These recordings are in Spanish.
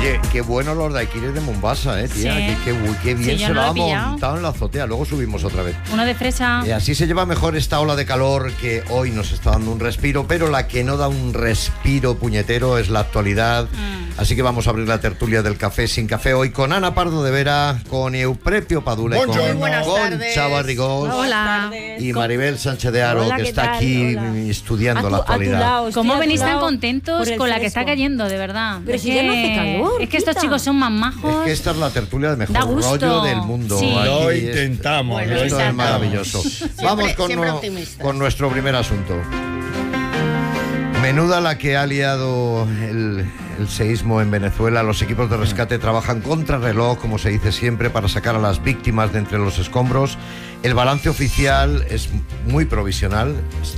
Oye, qué buenos los daiquiris de Mombasa, tía. Sí. Qué bien Sí, se lo ha pillado. montado en la azotea. Luego subimos otra vez. Uno de fresa. Así se lleva mejor esta ola de calor que hoy nos está dando un respiro, pero la que no da un respiro puñetero es la actualidad. Así que vamos a abrir la tertulia del Café Sin Café hoy con Ana Pardo de Vera, con Euprepio Padule, con Concha Barrigós Hola. y Maribel Sánchez de Aro, Hola, que ¿qué está tal? aquí Hola. estudiando la A tu actualidad. lado, estoy ¿Cómo a tu venís tan lado contentos por el con la que está fresco. cayendo, de verdad? Pero si ya no hace calor, Es que estos quita. chicos son más Es majos. que esta es la tertulia de Da mejor gusto. rollo del mundo. Sí. Aquí Lo es- intentamos. Bueno, lo Esto es Exacto. maravilloso. Vamos siempre optimistas. con nuestro primer asunto. Menuda la que ha liado el seísmo en Venezuela. Los equipos de rescate trabajan contra reloj, como se dice siempre, para sacar a las víctimas de entre los escombros. El balance oficial es muy provisional,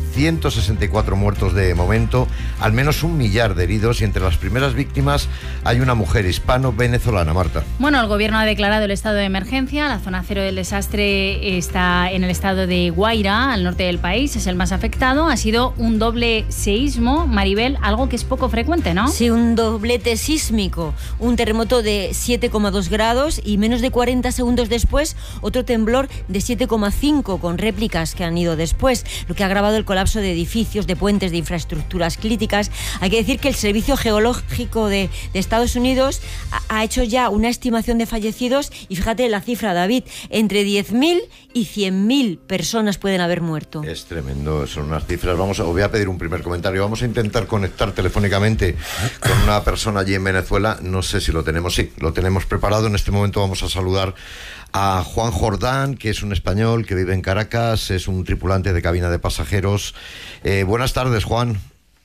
164 muertos de momento, al menos 1 millar de heridos, y entre las primeras víctimas hay una mujer hispano-venezolana, Marta. Bueno, el gobierno ha declarado el estado de emergencia. La zona cero del desastre está en el estado de Guaira, al norte del país. Es el más afectado. Ha sido un doble seísmo, Maribel, algo que es poco frecuente, ¿no? Sí, un doblete sísmico, un terremoto de 7,2 grados y menos de 40 segundos después otro temblor de 7,5 con réplicas que han ido después, lo que ha agravado el colapso de edificios, de puentes, de infraestructuras críticas. Hay que decir que el Servicio Geológico de Estados Unidos ha hecho ya una estimación de fallecidos y fíjate la cifra, David, entre 10.000 y 100.000 personas pueden haber muerto. Es tremendo, son unas cifras. Os voy a pedir un primer comentario. Vamos a intentar conectar telefónicamente con una persona allí en Venezuela. No sé si lo tenemos. Sí, lo tenemos preparado. En este momento vamos a saludar a Juan Jordán, que es un español que vive en Caracas, es un tripulante de cabina de pasajeros. Buenas tardes, Juan.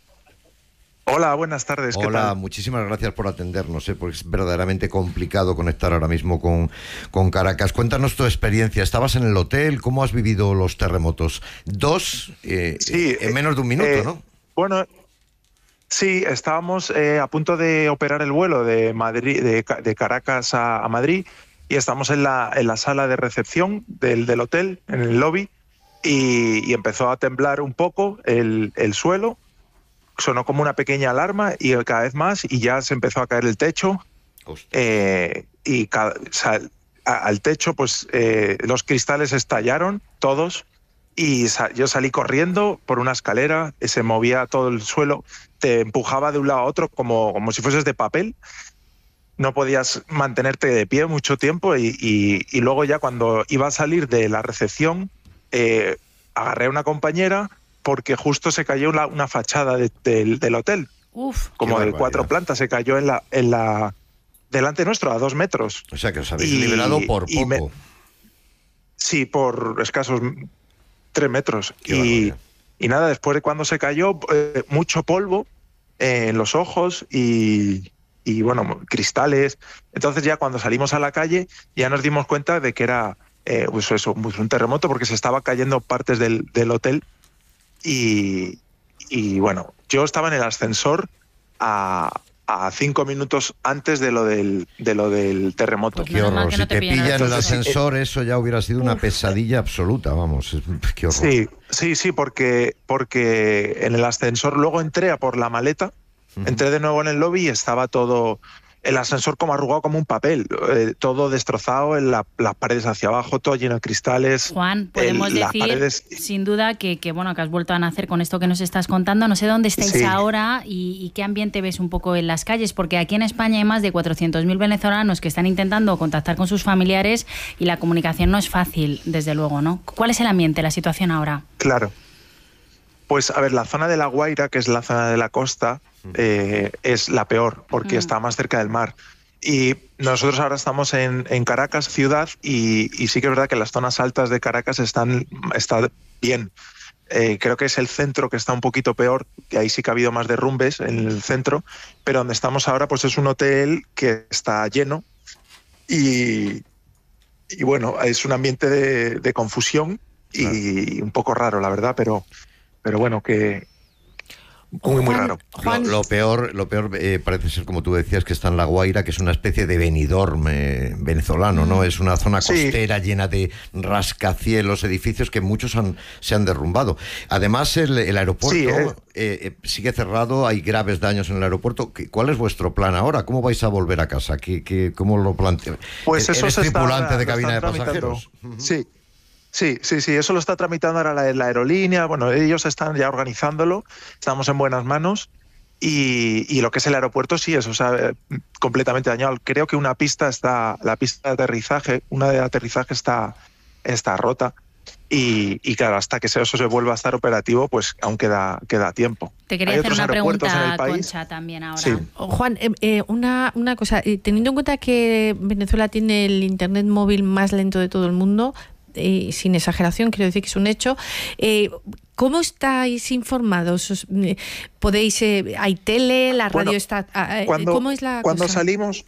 Hola, buenas tardes. ¿Qué Hola, tal? muchísimas gracias por atendernos, porque es verdaderamente complicado conectar ahora mismo con Caracas. Cuéntanos tu experiencia. ¿Estabas en el hotel? ¿Cómo has vivido los terremotos? Dos, Sí, en menos de un minuto, ¿no? Bueno, sí, estábamos a punto de operar el vuelo de Madrid, de Caracas a Madrid, y estamos en la sala de recepción del hotel, en el lobby, y empezó a temblar un poco el suelo. Sonó como una pequeña alarma y cada vez más, y ya se empezó a caer el techo. Al techo, pues los cristales estallaron todos, y yo salí corriendo por una escalera, se movía todo el suelo, te empujaba de un lado a otro como si fueses de papel. No podías mantenerte de pie mucho tiempo, y luego ya cuando iba a salir de la recepción, agarré a una compañera porque justo se cayó una fachada del hotel. Uf. Como Qué de 4 barbaridad. plantas, se cayó delante nuestro, a 2 metros. O sea, que os habéis Y- liberado por y me- poco. Sí, por escasos 3 metros. Qué barbaridad. Y nada, después de cuando se cayó, mucho polvo en los ojos y bueno, cristales. Entonces ya cuando salimos a la calle ya nos dimos cuenta de que era pues eso, pues un terremoto, porque se estaba cayendo partes del hotel. Y bueno, yo estaba en el ascensor a 5 minutos antes de lo del terremoto. Pues Qué menos mal horror. que Si no te te pilla pilla en el nada. ascensor, eso ya hubiera sido una pesadilla absoluta, vamos. Qué horror. Sí, porque en el ascensor luego entré a por la maleta, entré de nuevo en el lobby y estaba todo, el ascensor como arrugado como un papel, todo destrozado, en las paredes hacia abajo, todo lleno de cristales. Juan, podemos las decir, paredes- sin duda, que bueno, que has vuelto a nacer con esto que nos estás contando. No sé dónde estáis Sí. ahora y qué ambiente ves un poco en las calles, porque aquí en España hay más de 400.000 venezolanos que están intentando contactar con sus familiares y la comunicación no es fácil, desde luego, ¿no? ¿Cuál es el ambiente, la situación ahora? Claro. Pues a ver, la zona de La Guaira, que es la zona de la costa, es la peor, porque está más cerca del mar. Y nosotros ahora estamos en Caracas, ciudad, y sí que es verdad que las zonas altas de Caracas está bien. Creo que es el centro que está un poquito peor, que ahí sí que ha habido más derrumbes en el centro, pero donde estamos ahora pues es un hotel que está lleno y bueno, es un ambiente de confusión y un poco raro, la verdad, pero bueno, que muy raro. Juan, lo peor parece ser, como tú decías, que está en La Guaira, que es una especie de Benidorm venezolano, ¿no? Es una zona costera llena de rascacielos, edificios que muchos se han derrumbado. Además, el aeropuerto sigue cerrado, hay graves daños en el aeropuerto. ¿Cuál es vuestro plan ahora? ¿Cómo vais a volver a casa? ¿Cómo lo planteáis? Pues eso ¿Eres tripulante de cabina de pasajeros? Sí, eso lo está tramitando ahora la aerolínea. Bueno, ellos están ya organizándolo, estamos en buenas manos. Y lo que es el aeropuerto sí es, completamente dañado. Creo que la pista de aterrizaje, está rota. Y claro, hasta que eso se vuelva a estar operativo, pues aún queda tiempo. Te quería hacer una pregunta, Concha, también ahora. Sí. Juan, una cosa, teniendo en cuenta que Venezuela tiene el internet móvil más lento de todo el mundo, sin exageración, quiero decir que es un hecho, ¿cómo estáis informados? ¿Podéis, hay tele, la radio está... ¿Cómo es la cuando cosa? Salimos...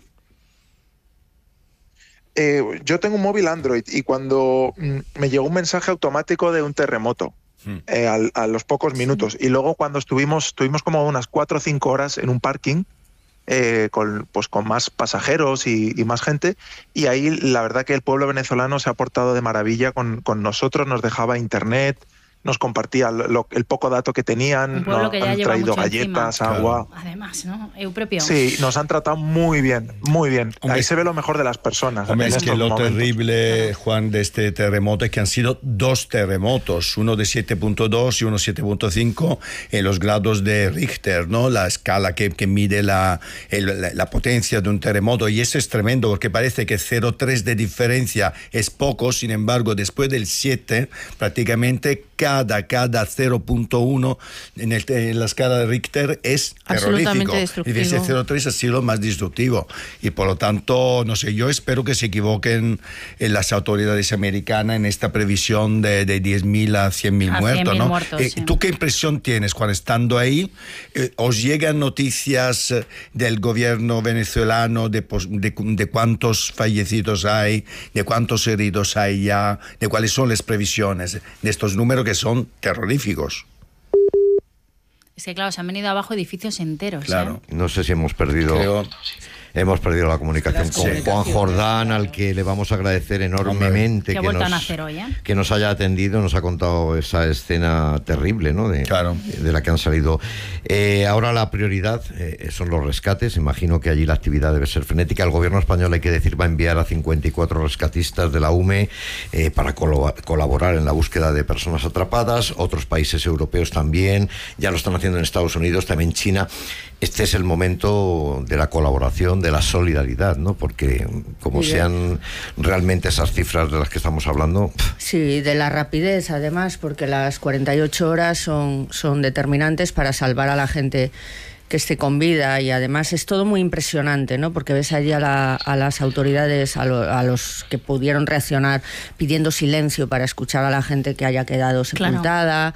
yo tengo un móvil Android y cuando me llegó un mensaje automático de un terremoto a los pocos minutos, y luego cuando estuvimos como unas 4 o 5 horas en un parking con más pasajeros y más gente, y ahí la verdad que el pueblo venezolano se ha portado de maravilla con nosotros, nos dejaba internet, nos compartía el poco dato que tenían, un pueblo que ya han lleva traído mucho galletas, encima. agua. Además, ¿no? Eupropio. Sí, nos han tratado muy bien, muy bien. Hombre, ahí se ve lo mejor de las personas. Hombre, en es que estos lo momentos. terrible, Juan, de este terremoto es que han sido 2 terremotos, uno de 7.2 y uno 7.5 en los grados de Richter, ¿no? La escala que mide la potencia de un terremoto, y eso es tremendo porque parece que 0,3 de diferencia es poco, sin embargo, después del 7, prácticamente cada 0.1 en la escala de Richter es absolutamente terrorífico. Y destructivo. ese 0.3 ha sido más destructivo. Y por lo tanto, no sé, yo espero que se equivoquen las autoridades americanas en esta previsión de 10.000 a 100.000 muertos, ¿no? Sí. ¿Tú qué impresión tienes cuando estando ahí? ¿Os llegan noticias del gobierno venezolano de cuántos fallecidos hay, de cuántos heridos hay ya, de cuáles son las previsiones de estos números que son terroríficos? Es que, claro, se han venido abajo edificios enteros. Claro. No sé si hemos perdido la comunicación con Juan Jordán, al que le vamos a agradecer enormemente que nos haya atendido, nos ha contado esa escena terrible, ¿no? de la que han salido. Ahora la prioridad son los rescates. Imagino que allí la actividad debe ser frenética. El gobierno español, hay que decir, va a enviar a 54 rescatistas de la UME para colaborar en la búsqueda de personas atrapadas. Otros países europeos también, ya lo están haciendo en Estados Unidos, también China. Este es el momento de la colaboración, de la solidaridad, ¿no? Porque como sean realmente esas cifras de las que estamos hablando... Sí, de la rapidez, además, porque las 48 horas son determinantes para salvar a la gente que esté con vida, y además es todo muy impresionante, ¿no? Porque ves allí a las autoridades, a los que pudieron reaccionar pidiendo silencio para escuchar a la gente que haya quedado sepultada.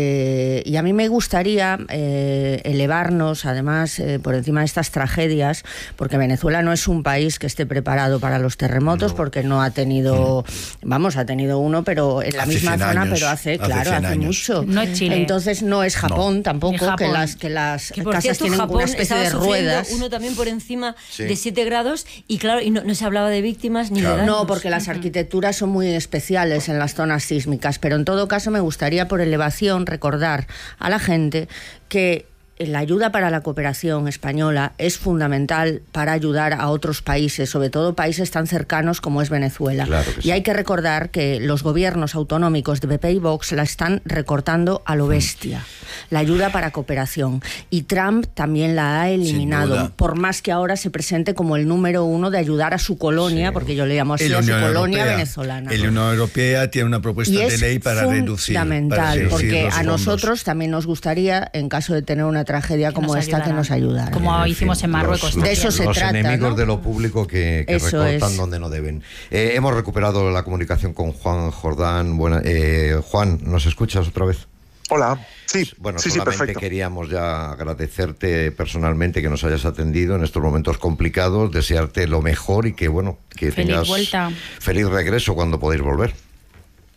Y a mí me gustaría elevarnos, además, por encima de estas tragedias, porque Venezuela no es un país que esté preparado para los terremotos, porque no ha tenido, ha tenido uno, pero en la misma zona, pero hace mucho. No es Chile. Entonces no es Japón tampoco, que las casas tienen Japón una especie de ruedas. Uno también por encima de 7 grados, y claro, y no se hablaba de víctimas ni de daños. No, porque las arquitecturas son muy especiales en las zonas sísmicas, pero en todo caso me gustaría, por elevación, recordar a la gente que la ayuda para la cooperación española es fundamental para ayudar a otros países, sobre todo países tan cercanos como es Venezuela. Claro que sí. Y hay que recordar que los gobiernos autonómicos de PP y Vox la están recortando a lo bestia, la ayuda para cooperación. Y Trump también la ha eliminado, por más que ahora se presente como el número 1 de ayudar a su colonia, porque yo le llamo así a su colonia venezolana. La Unión Europea tiene una propuesta de ley para reducir. Es fundamental, porque a nosotros también nos gustaría, en caso de tener una tragedia como esta, que nos ayudara. Como hicimos en Marruecos. De eso se trata, los enemigos, ¿no? de lo público que recortan donde no deben. Hemos recuperado la comunicación con Juan Jordán. Juan, ¿nos escuchas otra vez? Hola, sí, bueno, sí, solamente perfecto. Queríamos ya agradecerte personalmente que nos hayas atendido en estos momentos complicados, desearte lo mejor y que, que feliz tengas vuelta. Feliz regreso cuando podáis volver.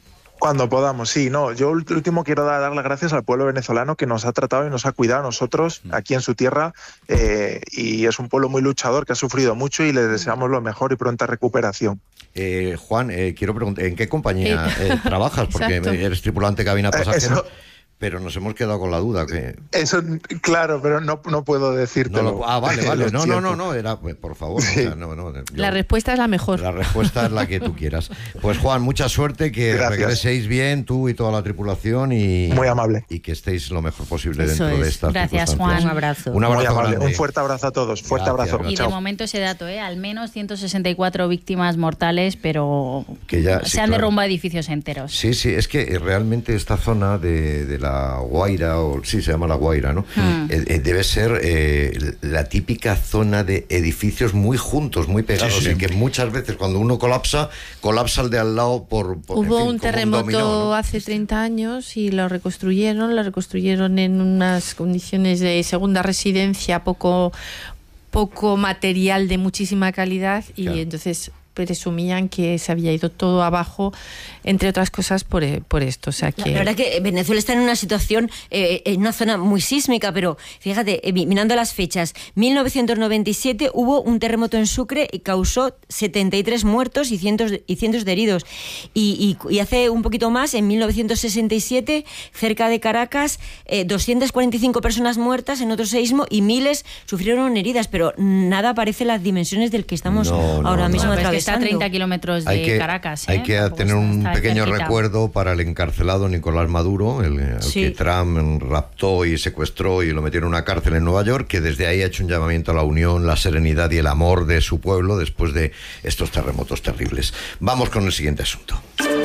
Cuando podamos, sí. No, yo último quiero dar las gracias al pueblo venezolano que nos ha tratado y nos ha cuidado a nosotros aquí en su tierra, y es un pueblo muy luchador que ha sufrido mucho y les deseamos lo mejor y pronta recuperación. Juan, quiero preguntar, ¿en qué compañía trabajas? Porque Exacto. eres tripulante cabina pasajera. Pero nos hemos quedado con la duda. Eso, claro, pero no puedo decírtelo. Vale. Lo siento. No, era, por favor. Sí. La respuesta es la mejor. La respuesta es la que tú quieras. Pues Juan, mucha suerte, que Gracias. regreséis bien, tú y toda la tripulación, y Muy amable. y que estéis lo mejor posible Eso dentro de es. estas Gracias, circunstancias. Juan. Un abrazo. Un Muy abrazo amable. grande. Un fuerte abrazo a todos. Fuerte Gracias, abrazo. Y Chao. de momento ese dato, al menos 164 víctimas mortales, pero Que ya, se sí, han claro. derrumbado edificios enteros. Sí, es que realmente esta zona de la Guaira, sí, se llama la Guaira, ¿no? Debe ser la típica zona de edificios muy juntos, muy pegados, Sí. y que muchas veces cuando uno colapsa el de al lado por Hubo en fin, un como terremoto dominó, ¿no? hace 30 años y lo reconstruyeron en unas condiciones de segunda residencia, poco material de muchísima calidad, y Claro. entonces presumían que se había ido todo abajo, entre otras cosas por esto. O sea que La verdad que Venezuela está en una situación, en una zona muy sísmica, pero fíjate, mirando las fechas, 1997 hubo un terremoto en Sucre y causó 73 muertos y cientos de heridos. Y hace un poquito más, en 1967, cerca de Caracas, 245 personas muertas en otro seísmo y miles sufrieron heridas, pero nada parece las dimensiones del que estamos No, ahora mismo Bueno, pero es que atravesando. está a 30 kilómetros de Caracas. Hay que Tampoco tener un está pequeño cerquita. recuerdo para el encarcelado Nicolás Maduro, el Sí. que Trump raptó y secuestró y lo metió en una cárcel en Nueva York, que desde ahí ha hecho un llamamiento a la unión, la serenidad y el amor de su pueblo después de estos terremotos terribles. Vamos con el siguiente asunto.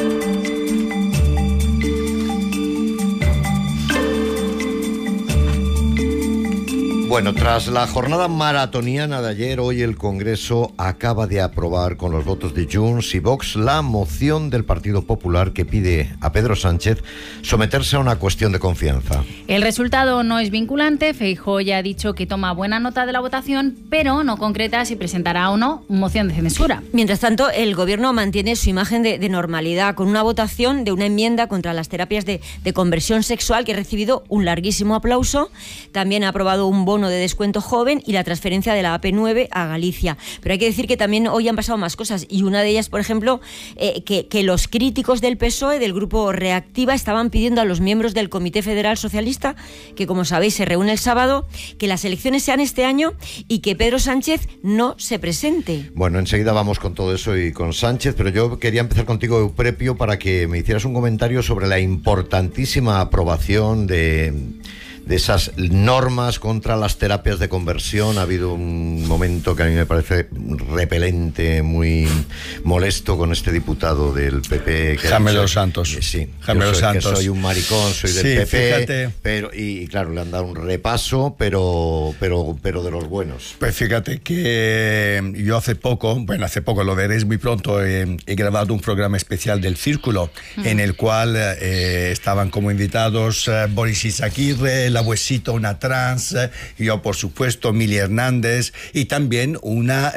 Bueno, tras la jornada maratoniana de ayer, hoy el Congreso acaba de aprobar con los votos de Junts y Vox la moción del Partido Popular que pide a Pedro Sánchez someterse a una cuestión de confianza. El resultado no es vinculante. Feijóo ya ha dicho que toma buena nota de la votación, pero no concreta si presentará o no moción de censura. Mientras tanto, el Gobierno mantiene su imagen de normalidad con una votación de una enmienda contra las terapias de conversión sexual que ha recibido un larguísimo aplauso. También ha aprobado un bono de descuento joven y la transferencia de la AP9 a Galicia. Pero hay que decir que también hoy han pasado más cosas, y una de ellas, por ejemplo, que los críticos del PSOE, del grupo Reactiva, estaban pidiendo a los miembros del Comité Federal Socialista, que como sabéis se reúne el sábado, que las elecciones sean este año y que Pedro Sánchez no se presente. Bueno, enseguida vamos con todo eso y con Sánchez, pero yo quería empezar contigo, Euprepio, para que me hicieras un comentario sobre la importantísima aprobación de esas normas contra las terapias de conversión. Ha habido un momento que a mí me parece repelente, muy molesto, con este diputado del PP. Jaime Los Santos. Sí, Jaime Los Santos. Que soy un maricón, soy del Sí, PP, fíjate. pero y claro, le han dado un repaso, pero de los buenos. Pues fíjate que yo hace poco, lo veréis muy pronto, he grabado un programa especial del Círculo, en el cual estaban como invitados Boris Izaguirre, la Huesito, una trans, yo por supuesto, Mili Hernández, y también una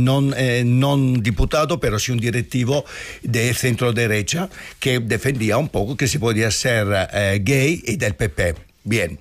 non diputado, pero sí un directivo de centro derecha que defendía un poco que se podía ser gay y del PP. Bien,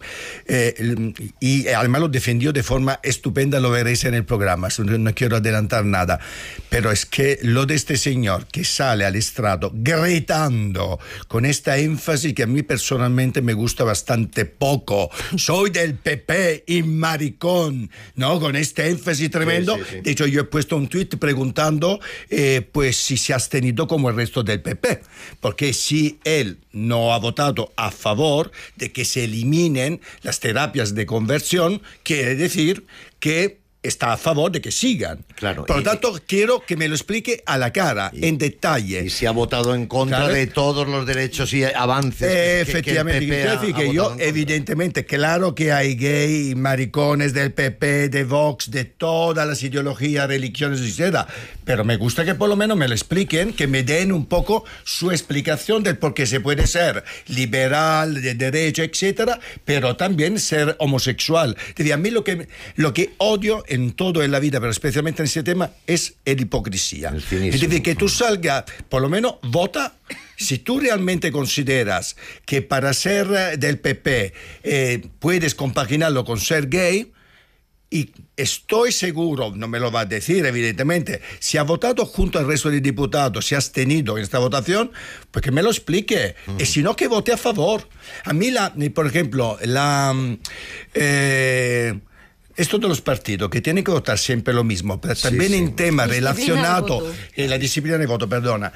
y además lo defendió de forma estupenda, lo veréis en el programa, no quiero adelantar nada, pero es que lo de este señor que sale al estrado gritando con esta énfasis que a mí personalmente me gusta bastante poco, soy del PP y maricón, ¿no? Con este énfasis tremendo. Sí, sí, sí. De hecho, yo he puesto un tuit preguntando pues si se ha abstenido como el resto del PP, porque si él no ha votado a favor de que se eliminen las terapias de conversión, quiere decir que está a favor de que sigan. Claro, Por lo tanto, quiero que me lo explique a la cara, en detalle. Y se ha votado en contra Claro. de todos los derechos y avances Efectivamente, que el PP quiero decir ha que votado yo, en contra. evidentemente, claro que hay gay y maricones del PP, de Vox, de todas las ideologías, religiones, etc. Pero me gusta que por lo menos me lo expliquen, que me den un poco su explicación del por qué se puede ser liberal, de derecha, etc., pero también ser homosexual. Es decir, a mí lo que odio en todo en la vida, pero especialmente en este tema, es la hipocresía. El cinismo. Es decir, que tú salgas, por lo menos vota Si tú realmente consideras que para ser del PP puedes compaginarlo con ser gay, y estoy seguro, no me lo va a decir evidentemente, si ha votado junto al resto de diputados, si ha abstenido en esta votación, pues que me lo explique. Y si no, que vote a favor. A mí, por ejemplo, esto de los partidos que tienen que votar siempre lo mismo, pero también en temas relacionados, la disciplina de voto, perdona,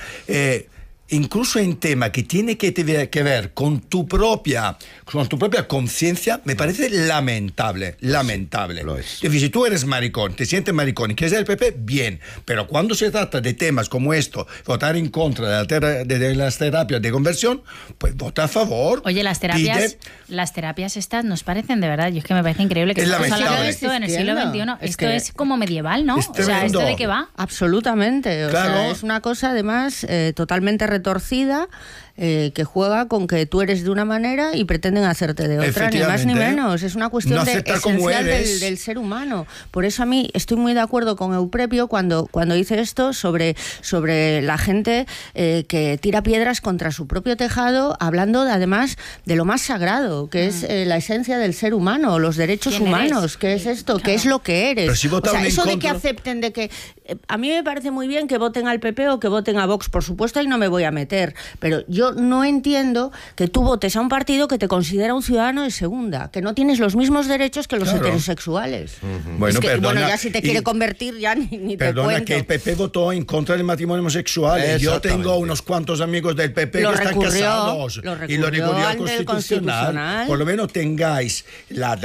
incluso en tema que tiene que ver con tu propia conciencia, me parece lamentable. Lo es. Es decir, si tú eres maricón, te sientes maricón y quieres del PP, bien, pero cuando se trata de temas como esto, votar en contra de las terapias de conversión, pues vota a favor. Oye, las terapias estas nos parecen, de verdad, yo es que me parece increíble que estamos hablando de esto en el siglo XXI. Esto es como medieval, ¿no? O sea, ¿esto de qué va? Absolutamente. O sea, es una cosa, además, totalmente retorcida, que juega con que tú eres de una manera y pretenden hacerte de otra, ni más ni menos. Es una cuestión esencial del ser humano. Por eso a mí estoy muy de acuerdo con Euprepio cuando dice esto sobre la gente que tira piedras contra su propio tejado, hablando además de lo más sagrado, que es la esencia del ser humano, los derechos humanos, que es esto, que es lo que eres. Pero si o sea, eso de que acepten, de que a mí me parece muy bien que voten al PP o que voten a Vox, por supuesto, ahí no me voy a meter, pero yo no entiendo que tú votes a un partido que te considera un ciudadano de segunda, que no tienes los mismos derechos que los heterosexuales. Bueno, bueno, ya si te quiere convertir, ya ni te cuento. Perdona, que el PP votó en contra del matrimonio homosexual. Yo tengo unos cuantos amigos del PP que están casados y lo recurrió al Constitucional. Por lo menos tengáis la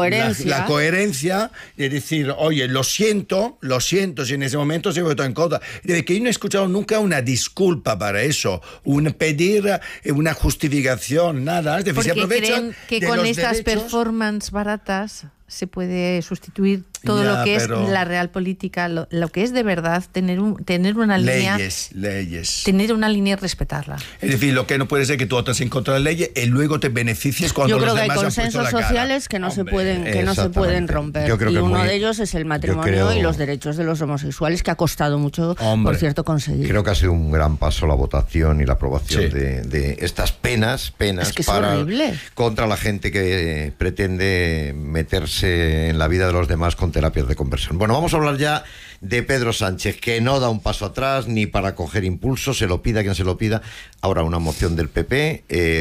coherencia de decir, oye, lo siento, si en ese momento se votó en contra. De que yo no he escuchado nunca una disculpa para eso, un pedir una justificación, nada. Es decir, porque se aprovechan creen que de con los estas derechos. performances baratas se puede sustituir todo lo que es la real política, lo que es de verdad tener una línea. Leyes. Tener una línea y respetarla. Es decir, lo que no puede ser que tú votas en contra de la ley y luego te beneficies cuando los demás han puesto la cara. Yo creo que hay consensos sociales que no se pueden romper. Y uno de ellos es el matrimonio y los derechos de los homosexuales, que ha costado mucho, por cierto, conseguir. Creo que ha sido un gran paso la votación y la aprobación de estas penas es que contra la gente que pretende meterse en la vida de los demás con terapias de conversión. Bueno, vamos a hablar ya de Pedro Sánchez, que no da un paso atrás ni para coger impulso, se lo pida quien se lo pida. Ahora, una moción del PP,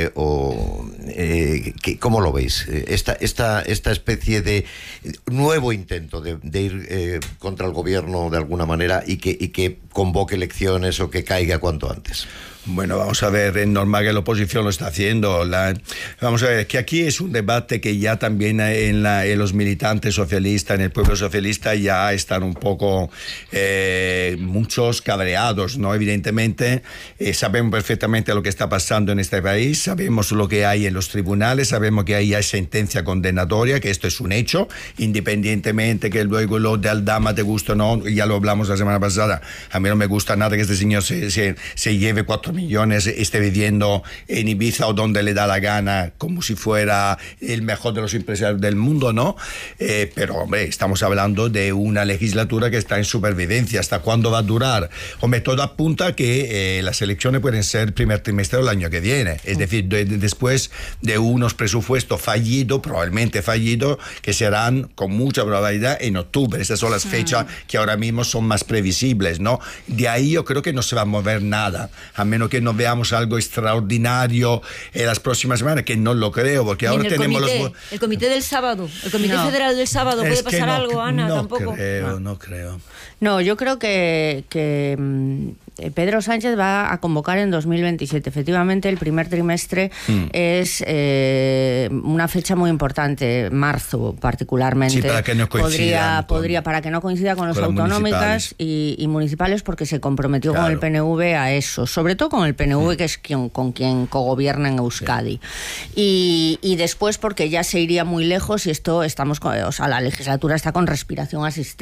¿cómo lo veis? Esta especie de nuevo intento de ir contra el gobierno de alguna manera y que convoque elecciones o que caiga cuanto antes. Bueno, vamos a ver, es normal que la oposición lo está haciendo. Vamos a ver, que aquí es un debate que ya también en los militantes socialistas, en el pueblo socialista, ya están un poco muchos cabreados, ¿no? Evidentemente, sabemos perfectamente lo que está pasando en este país, sabemos lo que hay en los tribunales, sabemos que ahí hay sentencia condenatoria, que esto es un hecho, independientemente que luego lo de Aldama te guste o no, ya lo hablamos la semana pasada. A mí no me gusta nada que este señor se lleve 4 millones, esté viviendo en Ibiza o donde le da la gana, como si fuera el mejor de los empresarios del mundo, ¿no? Pero, hombre, estamos hablando de una legislatura que está en supervivencia. ¿Hasta cuándo va a durar? Hombre, todo apunta a que las elecciones pueden ser el primer trimestre del año que viene. Es decir, después de unos presupuestos fallidos, probablemente fallidos, que serán con mucha probabilidad en octubre. Esas son las fechas que ahora mismo son más previsibles, ¿no? De ahí yo creo que no se va a mover nada, a menos que no veamos algo extraordinario en las próximas semanas, que no lo creo, porque ahora tenemos el comité del sábado, el comité federal del sábado, ¿puede pasar algo, Ana? Tampoco. No creo. No, yo creo que Pedro Sánchez va a convocar en 2027. Efectivamente, el primer trimestre es una fecha muy importante, marzo particularmente. Sí, para que no coincida. Para que no coincida con las autonómicas y municipales, porque se comprometió con el PNV a eso, sobre todo con el PNV, que es con quien cogobierna en Euskadi. Y después porque ya se iría muy lejos y la legislatura está con respiración asistida.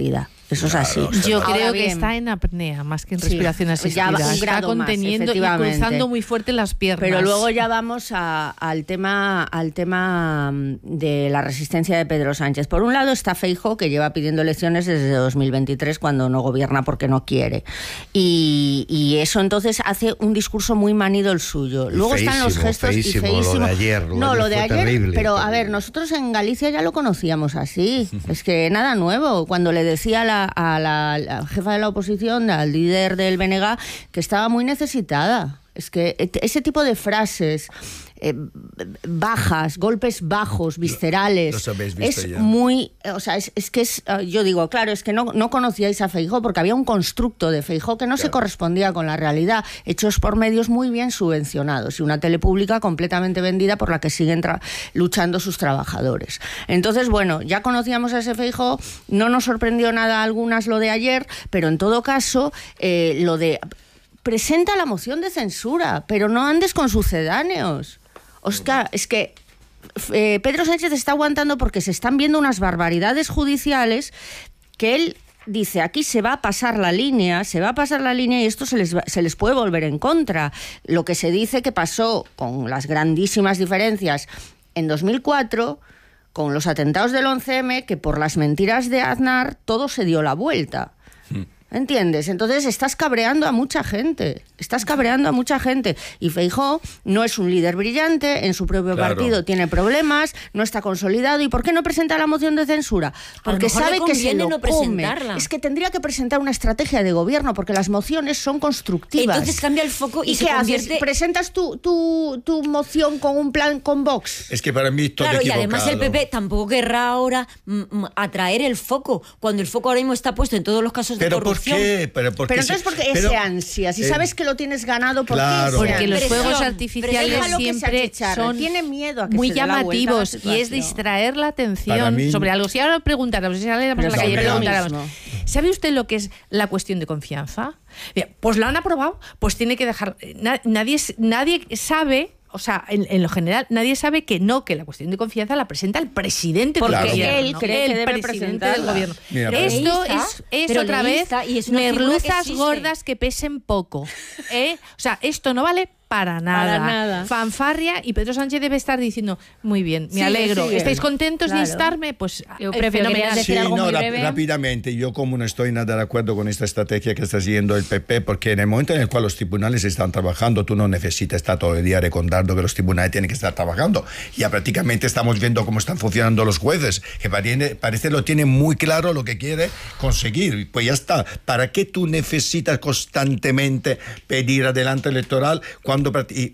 Eso es así. Yo Ahora creo que bien, está en apnea más que en sí, respiración asistida. ya va un Está grado más, conteniendo y efectivamente. cruzando muy fuerte las piernas. Pero luego ya vamos al tema de la resistencia de Pedro Sánchez. Por un lado está Feijóo, que lleva pidiendo elecciones desde 2023 cuando no gobierna porque no quiere. Y eso entonces hace un discurso muy manido el suyo. Luego están los gestos feísimo, y feísimo. Lo de ayer, Lo de fue ayer, terrible, pero terrible. a ver, nosotros en Galicia ya lo conocíamos así. Es que nada nuevo. Cuando le decía a la jefa de la oposición, al líder del BNG, que estaba muy necesitada. Es que ese tipo de frases bajas, golpes bajos, viscerales, Los habéis visto es ya. muy... O sea, yo digo, claro, es que no conocíais a Feijóo porque había un constructo de Feijóo que no se correspondía con la realidad, hechos por medios muy bien subvencionados y una tele pública completamente vendida por la que siguen luchando sus trabajadores. Entonces, bueno, ya conocíamos a ese Feijóo, no nos sorprendió nada algunas lo de ayer, pero en todo caso, lo de... Presenta la moción de censura, pero no andes con sucedáneos. Oscar, es que Pedro Sánchez está aguantando porque se están viendo unas barbaridades judiciales que él dice, aquí se va a pasar la línea y esto se les puede volver en contra. Lo que se dice que pasó con las grandísimas diferencias en 2004 con los atentados del 11M, que por las mentiras de Aznar todo se dio la vuelta. ¿Entiendes? Entonces estás cabreando a mucha gente. Y Feijóo no es un líder brillante, en su propio partido tiene problemas, no está consolidado. ¿Y por qué no presenta la moción de censura? Porque sabe que se lo come. Es que tendría que presentar una estrategia de gobierno, porque las mociones son constructivas. Entonces cambia el foco y se qué convierte... haces? ¿Presentas tu moción con un plan con Vox? Es que para mí todo Claro, y equivocado. además el PP tampoco querrá ahora atraer el foco, cuando el foco ahora mismo está puesto en todos los casos de corrupción. ¿Por qué? Pero entonces, ¿por qué ese ansia? Si sabes que lo tienes ganado, ¿por claro. qué? Porque los Presión, fuegos artificiales déjalo que se siempre achicharre. son Tiene miedo a que muy se dé la vuelta a la llamativos y es situación. distraer la Para atención mí- sobre algo. Si ahora preguntáramos, si saliéramos a la Pero calle y siempre lo preguntáramos, mismo. ¿sabe usted lo que es la cuestión de confianza? Bien, pues lo han aprobado, pues tiene que dejar... Nadie sabe... O sea, en lo general, nadie sabe que la cuestión de confianza la presenta el presidente Porque del gobierno. él cree que debe presidente del presentarla. gobierno. Mira, pero- Esto Leísta, es pero otra vez leísta, y es una figura que merluzas existe. gordas que pesen poco. O sea, esto no vale para nada. Para nada. Fanfarria, y Pedro Sánchez debe estar diciendo, muy bien, me Sigue, alegro. sigue. ¿Estáis contentos de Claro. instarme? Pues Yo prefiero fenomenal. decir algo muy breve. Rápidamente, yo como no estoy nada de acuerdo con esta estrategia que está siguiendo el PP, porque en el momento en el cual los tribunales están trabajando, tú no necesitas estar todo el día recordando que los tribunales tienen que estar trabajando. Ya prácticamente estamos viendo cómo están funcionando los jueces, que parece lo tienen muy claro lo que quiere conseguir. Pues ya está. ¿Para qué tú necesitas constantemente pedir adelanto electoral cuando...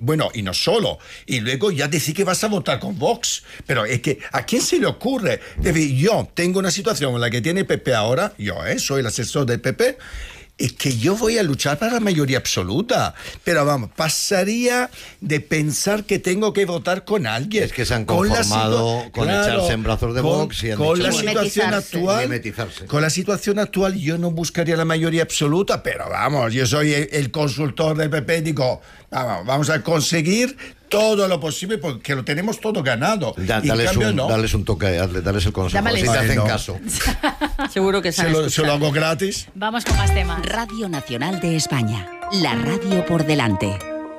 Y no solo. Y luego ya decir que vas a votar con Vox. Pero es que, ¿a quién se le ocurre? Es decir, yo tengo una situación en la que tiene el PP ahora, yo soy el asesor del PP, es que yo voy a luchar para la mayoría absoluta. Pero vamos, pasaría de pensar que tengo que votar con alguien. Es que se han conformado con echarse en brazos de Vox y han con dicho, la bueno, situación actual. mimetizarse. Con la situación actual yo no buscaría la mayoría absoluta, pero vamos, yo soy el consultor del PP, digo, vamos a conseguir todo lo posible porque lo tenemos todo ganado. Dales un toque, dales el consejo, Llámales. si te Ay, hacen no. caso. Seguro que Se lo hago gratis. Vamos con más temas. Radio Nacional de España. La radio por delante.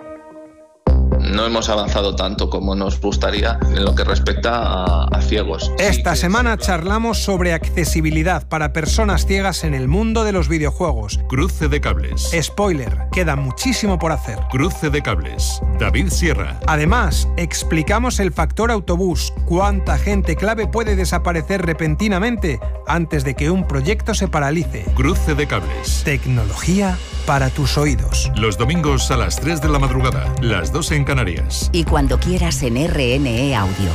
No hemos avanzado tanto como nos gustaría en lo que respecta a ciegos. Esta semana charlamos sobre accesibilidad para personas ciegas en el mundo de los videojuegos. Cruce de cables. Spoiler, queda muchísimo por hacer. Cruce de cables. David Sierra. Además, explicamos el factor autobús, cuánta gente clave puede desaparecer repentinamente antes de que un proyecto se paralice. Cruce de cables. Tecnología para tus oídos. Los domingos a las 3 de la madrugada, las 2 en Canarias. Y cuando quieras en RNE Audio.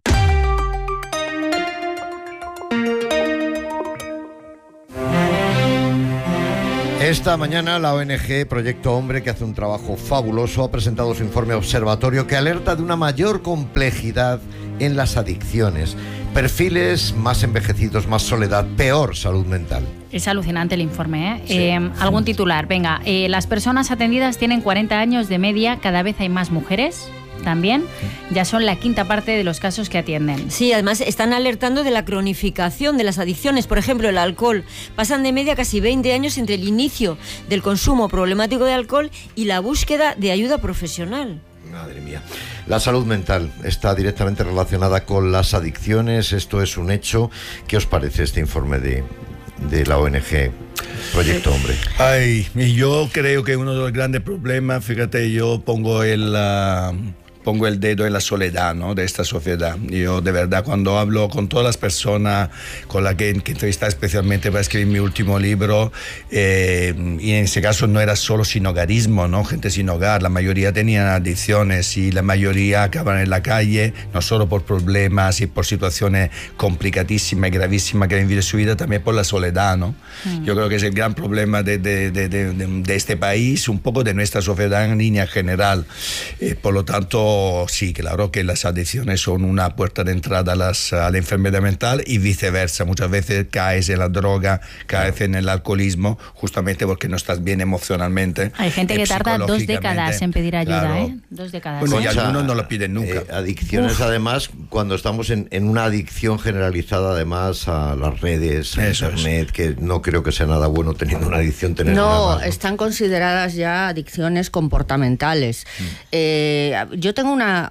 Esta mañana la ONG Proyecto Hombre, que hace un trabajo fabuloso, ha presentado su informe observatorio que alerta de una mayor complejidad en las adicciones. Perfiles más envejecidos, más soledad, peor salud mental. Es alucinante el informe, ¿eh? Sí. Algún titular. Venga, las personas atendidas tienen 40 años de media, cada vez hay más mujeres. también ya son la quinta parte de los casos que atienden. Sí, además están alertando de la cronificación de las adicciones. Por ejemplo, el alcohol. Pasan de media casi 20 años entre el inicio del consumo problemático de alcohol y la búsqueda de ayuda profesional. Madre mía. La salud mental está directamente relacionada con las adicciones. Esto es un hecho. ¿Qué os parece este informe de la ONG Proyecto Hombre? Ay, yo creo que uno de los grandes problemas, fíjate, yo pongo el dedo en la soledad, ¿no?, de esta sociedad. Yo de verdad, cuando hablo con todas las personas con las que entrevisté especialmente para escribir mi último libro, y en ese caso no era solo sin hogarismo, ¿no?, gente sin hogar, la mayoría tenían adicciones y la mayoría acaban en la calle, no solo por problemas y por situaciones complicadísimas y gravísimas que han vivido en su vida, también por la soledad, ¿no? Yo creo que es el gran problema de este país, un poco de nuestra sociedad en línea general. Por lo tanto, sí, claro que las adicciones son una puerta de entrada a la enfermedad mental y viceversa. Muchas veces caes en la droga, caes en el alcoholismo, justamente porque no estás bien emocionalmente. Hay gente que tarda 2 décadas en pedir ayuda, claro. 2 décadas. Bueno, y algunos no lo piden nunca. Adicciones, además, cuando estamos en una adicción generalizada, además, a las redes, a Internet, que no creo que sea nada bueno teniendo una adicción, tener no, nada más, ¿no? Están consideradas ya adicciones comportamentales. Yo tengo una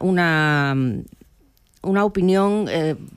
opinión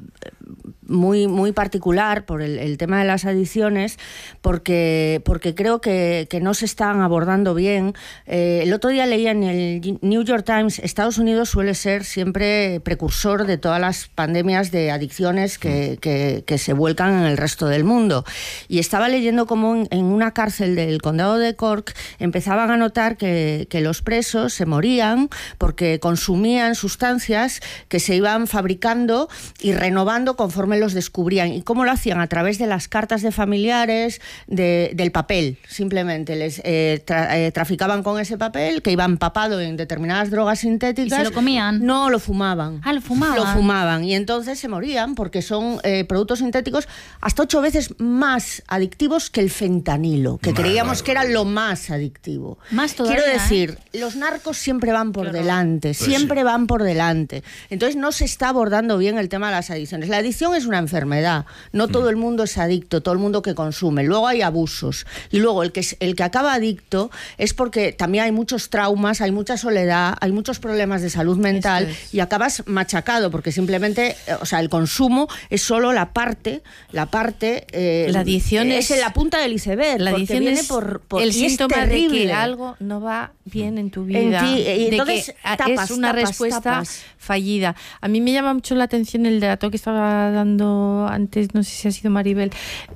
muy particular por el tema de las adicciones, porque creo que no se están abordando bien. El otro día leía en el New York Times, Estados Unidos suele ser siempre precursor de todas las pandemias de adicciones que se vuelcan en el resto del mundo. Y estaba leyendo cómo en una cárcel del condado de Cork empezaban a notar que los presos se morían porque consumían sustancias que se iban fabricando y renovando conforme los descubrían. ¿Y cómo lo hacían? A través de las cartas de familiares, del papel, simplemente. Les traficaban con ese papel que iba empapado en determinadas drogas sintéticas. ¿Y se lo comían? No, lo fumaban. Ah, lo fumaban. Lo fumaban. Y entonces se morían porque son productos sintéticos hasta 8 veces más adictivos que el fentanilo, que creíamos que era lo más adictivo. Más todavía. Quiero decir, los narcos siempre van por delante, siempre van por delante. Entonces no se está abordando bien el tema de las adicciones. La adicción es una enfermedad, no todo el mundo es adicto, todo el mundo que consume. Luego hay abusos y luego el que acaba adicto es porque también hay muchos traumas, hay mucha soledad, hay muchos problemas de salud mental y acabas machacado porque simplemente, o sea, el consumo es solo la parte la adicción es en la punta del iceberg. La adicción viene es por el síntoma de terrible. que algo no va bien en tu vida, y entonces, es una respuesta fallida. A mí me llama mucho la atención el dato que estaba dando antes, no sé si ha sido Maribel,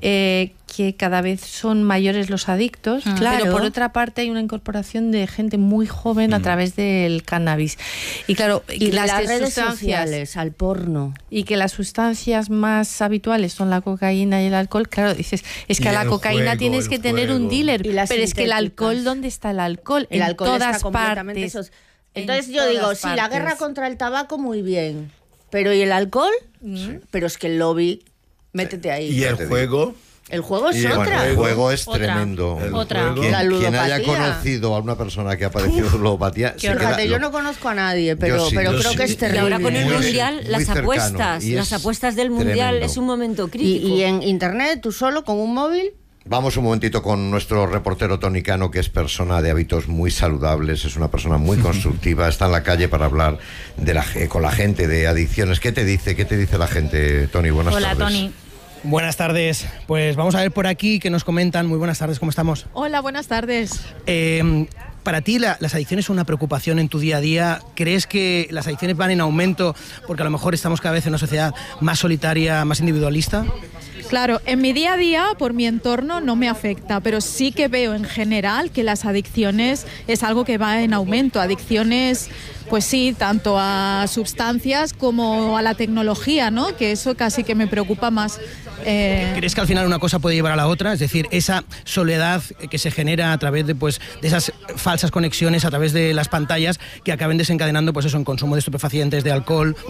que cada vez son mayores los adictos, claro. Pero por otra parte hay una incorporación de gente muy joven a través del cannabis. Y claro, y las redes sustancias sociales, al porno. Y que las sustancias más habituales son la cocaína y el alcohol. Claro, dices, es que a la cocaína tienes que tener un dealer, pero es que el alcohol, ¿dónde está el alcohol? El alcohol todas está completamente partes. Entonces yo digo, sí, la guerra contra el tabaco muy bien, pero ¿y el alcohol? Pero es que el lobby, métete ahí. ¿Y el juego? El juego es otra. Bueno, el juego es tremendo. Otra. Quien haya conocido a una persona que ha padecido ludopatía... Fíjate, yo no conozco a nadie, pero creo que es terrible. Y ahora con el Mundial, las cercano, apuestas del Mundial tremendo. es un momento crítico. Y en Internet, tú solo, con un móvil... Vamos un momentito con nuestro reportero Tony Cano, que es persona de hábitos muy saludables, es una persona muy constructiva, está en la calle para hablar con la gente de adicciones. ¿Qué te dice la gente, Tony? Buenas tardes. Hola, Tony. Buenas tardes. Pues vamos a ver por aquí qué nos comentan. Muy buenas tardes, ¿cómo estamos? Hola, buenas tardes. Para ti, ¿las adicciones son una preocupación en tu día a día? ¿Crees que las adicciones van en aumento porque a lo mejor estamos cada vez en una sociedad más solitaria, más individualista? Claro, en mi día a día, por mi entorno, no me afecta, pero sí que veo en general que las adicciones es algo que va en aumento. Adicciones, pues sí, tanto a sustancias como a la tecnología, ¿no? Que eso casi que me preocupa más. ¿Crees que al final una cosa puede llevar a la otra? Es decir, esa soledad que se genera a través de esas falsas conexiones, a través de las pantallas, que acaben desencadenando pues eso, en consumo de estupefacientes, de alcohol,